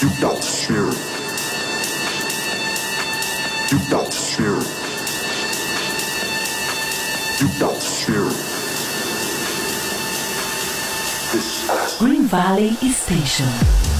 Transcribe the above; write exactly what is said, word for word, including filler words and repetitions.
You got to share it. You got to share it. You got to share it. This Green Valley Station.